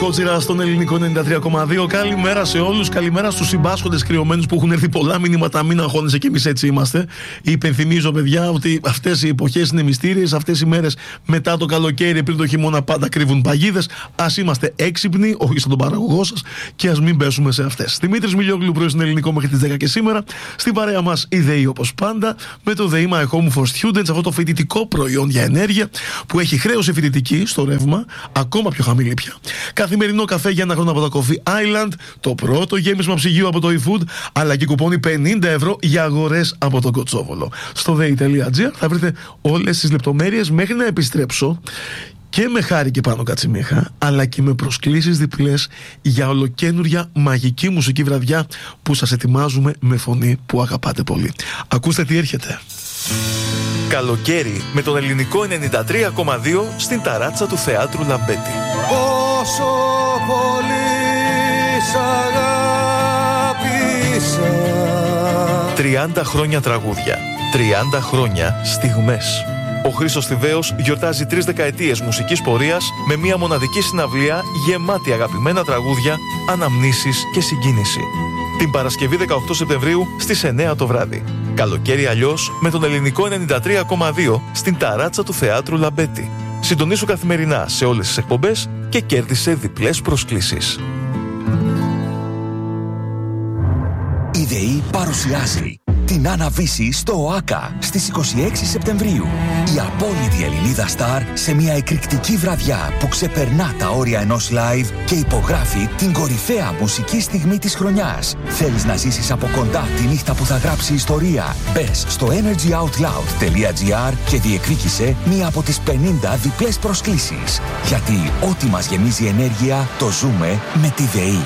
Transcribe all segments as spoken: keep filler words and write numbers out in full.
Κότσιρα στον ελληνικό ενενήντα τρία κόμμα δύο. Καλημέρα σε όλους. Καλημέρα στους συμπάσχοντες κρυωμένους που έχουν έρθει πολλά μηνύματα. Μην αγχώνεσαι, και εμείς έτσι είμαστε. Υπενθυμίζω, παιδιά, ότι αυτές οι εποχές είναι μυστήριες. Αυτές οι μέρες μετά το καλοκαίρι, πριν το χειμώνα, πάντα κρύβουν παγίδες. Ας είμαστε έξυπνοι, όχι στον παραγωγό σας, και ας μην πέσουμε σε αυτές. Δημήτρης Μιλιόγλου, πρωί στην ελληνικό μέχρι τις δέκα και σήμερα. Στην παρέα μας η ΔΕΗ, όπως πάντα, με το ΔΕΗ My Home for Students, αυτό το φοιτητικό προϊόν για ενέργεια που έχει χρέωση φοιτητική στο ρεύμα, ακόμα πιο χαμηλή πια. Καθημερινό καφέ για ένα χρόνο από τα Coffee Island, το πρώτο γέμισμα ψυγείου από το eFood, αλλά και κουπόνι πενήντα ευρώ για αγορές από τον Κοτσόβολο. Στο δέη τελεία τζι άρ θα βρείτε όλες τις λεπτομέρειες μέχρι να επιστρέψω. Και με Χάρη και Πάνο Κατσιμίχα, αλλά και με προσκλήσεις διπλές για ολοκαίνουρια μαγική μουσική βραδιά που σας ετοιμάζουμε με φωνή που αγαπάτε πολύ. Ακούστε τι έρχεται. Καλοκαίρι με τον ελληνικό ενενήντα τρία κόμμα δύο στην ταράτσα του Θεάτρου Λαμπέτη. Πόσο πολύ σ' αγάπησα. τριάντα χρόνια τραγούδια, τριάντα χρόνια στιγμές. Ο Χρήστος Θηβαίος γιορτάζει τρεις δεκαετίες μουσικής πορείας με μια μοναδική συναυλία γεμάτη αγαπημένα τραγούδια, αναμνήσεις και συγκίνηση. Την Παρασκευή δεκαοκτώ Σεπτεμβρίου στις εννιά το βράδυ. Καλοκαίρι αλλιώς με τον ελληνικό ενενήντα τρία κόμμα δύο στην ταράτσα του Θεάτρου Λαμπέτη. Συντονίσου καθημερινά σε όλες τις εκπομπές και κέρδισε διπλές προσκλήσεις. Η ΔΕΗ παρουσιάζει την Άννα-Βύση στο ΟΑΚΑ στις είκοσι έξι Σεπτεμβρίου. Η απόλυτη Ελληνίδα στάρ σε μια εκρηκτική βραδιά που ξεπερνά τα όρια ενός live και υπογράφει την κορυφαία μουσική στιγμή της χρονιάς. Θέλεις να ζήσεις από κοντά τη νύχτα που θα γράψει ιστορία? Μπες στο energyoutloud τελεία τζι άρ και διεκδίκησε μία από τις πενήντα διπλές προσκλήσεις. Γιατί ό,τι μας γεμίζει ενέργεια το ζούμε με τη ΔΕΗ.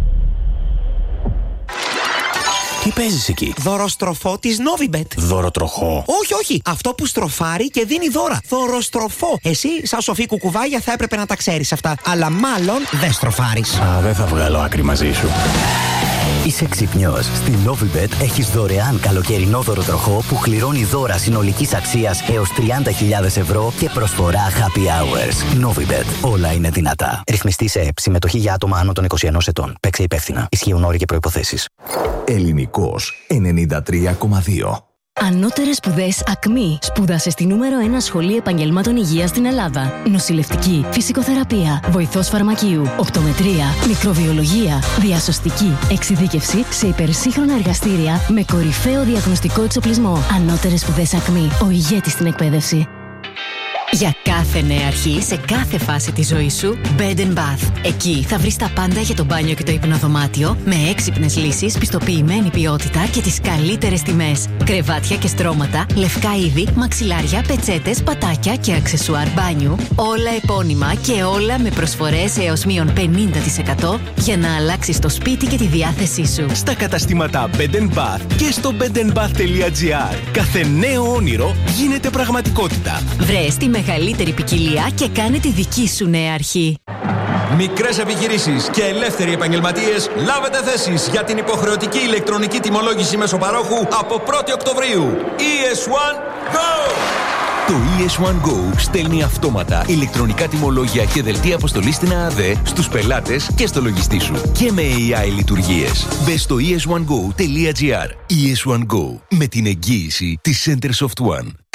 Τι παίζεις εκεί? Δωροστροφό της Novibet. Δωροτροχό? Όχι, όχι. Αυτό που στροφάρει και δίνει δώρα. Δωροστροφό. Εσύ, σαν σοφή κουκουβάγια, θα έπρεπε να τα ξέρεις αυτά. Αλλά μάλλον δεν στροφάρεις. Α, δεν θα βγάλω άκρη μαζί σου. Είσαι ξυπνιός. Στη Novibet έχεις δωρεάν καλοκαιρινό δωροτροχό που κληρώνει δώρα συνολικής αξίας έως τριάντα χιλιάδες ευρώ και προσφορά happy hours. Novibet. Όλα είναι δυνατά. Ρυθμιστή σε ΕΠ. Συμμετοχή για άτομα άνω των είκοσι ενός ετών. Παίξε υπεύθυνα. Ισχύουν όροι και προϋποθέσεις. Ελληνικός ενενήντα τρία κόμμα δύο. Ανώτερες σπουδές ΑΚΜΗ. Σπούδασε στη νούμερο ένα σχολή επαγγελμάτων υγείας στην Ελλάδα. Νοσηλευτική, φυσικοθεραπεία, βοηθός φαρμακείου, οπτομετρία, μικροβιολογία, διασωστική, εξειδίκευση σε υπερσύγχρονα εργαστήρια με κορυφαίο διαγνωστικό εξοπλισμό. Ανώτερες σπουδές ΑΚΜΗ. Ο ηγέτης στην εκπαίδευση. Για κάθε νέα αρχή, σε κάθε φάση της ζωής σου, Bed and Bath. Εκεί θα βρεις τα πάντα για το μπάνιο και το υπνοδωμάτιο, με έξυπνες λύσεις, πιστοποιημένη ποιότητα και τις καλύτερες τιμές. Κρεβάτια και στρώματα, λευκά είδη, μαξιλάρια, πετσέτες, πατάκια και αξεσουάρ μπάνιου. Όλα επώνυμα και όλα με προσφορές έως μείον πενήντα τοις εκατό για να αλλάξεις το σπίτι και τη διάθεσή σου. Στα καταστήματα Bed and Bath και στο bed and bath τελεία τζι άρ. Κάθε νέο όνειρο γίνεται πραγματικότητα. Βρες τη μεγαλύτερη ποικιλία και κάνε τη δική σου νέα αρχή. Μικρές επιχειρήσεις και ελεύθεροι επαγγελματίες, λάβετε θέσεις για την υποχρεωτική ηλεκτρονική τιμολόγηση μεσοπαρόχου από πρώτη Οκτωβρίου. ι ες ουάν Go! Το ι ες ουάν Go στέλνει αυτόματα ηλεκτρονικά τιμολόγια και δελτία αποστολής στην ΑΑΔΕ στους πελάτες και στο λογιστή σου. Και με έι άι λειτουργίες. Μπες στο ι ες ουάν go τελεία τζι άρ. ι ες ουάν Go. Με την εγγύηση της Centersoft One.